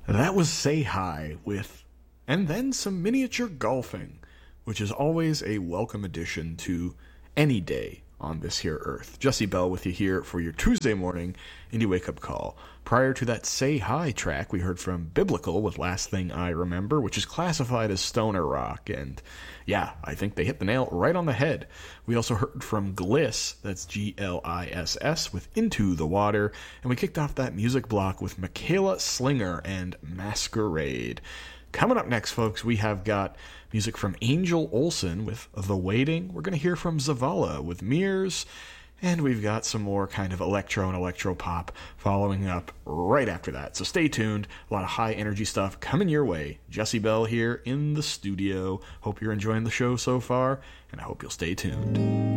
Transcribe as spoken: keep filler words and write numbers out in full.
That was Say Hi with And Then Some Miniature Golfing, which is always a welcome addition to any day on this here earth. Jesse Bell with you here for your Tuesday morning indie wake-up call. Prior to that Say Hi track, we heard from Biblical with Last Thing I Remember, which is classified as stoner rock, and yeah, I think they hit the nail right on the head. We also heard from Gliss, that's G L I S S, with Into the Water, and we kicked off that music block with Michaela Slinger and Masquerade. Coming up next, folks, we have got music from Angel Olsen with The Waiting. We're going to hear from Zavala with Mirrors. And we've got some more kind of electro and electro pop following up right after that. So stay tuned. A lot of high energy stuff coming your way. Jesse Bell here in the studio. Hope you're enjoying the show so far, and I hope you'll stay tuned.